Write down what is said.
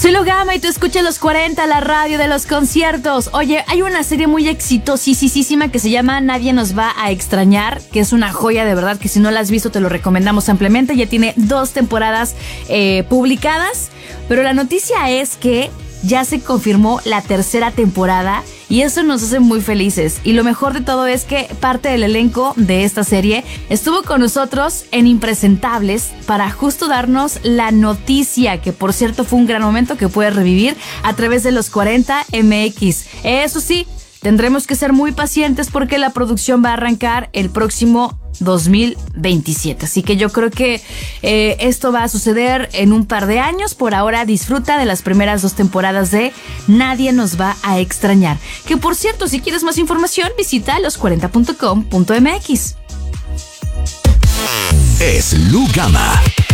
Soy Lu Gama y tú escuchas Los 40, la radio de los conciertos. Oye, hay una serie muy exitosísima que se llama Nadie nos va a extrañar, que es una joya de verdad, que si no la has visto te lo recomendamos ampliamente. Ya tiene 2 temporadas publicadas, pero la noticia es que ya se confirmó la 3ª temporada y eso nos hace muy felices. Y lo mejor de todo es que parte del elenco de esta serie estuvo con nosotros en Impresentables para justo darnos la noticia, que por cierto fue un gran momento que puedes revivir a través de Los 40 MX. Eso sí, tendremos que ser muy pacientes porque la producción va a arrancar el próximo 2027. Así que yo creo que esto va a suceder en un par de años. Por ahora disfruta de las primeras 2 temporadas de Nadie nos va a extrañar. Que por cierto, si quieres más información, visita los40.com.mx. Es Lu Gama.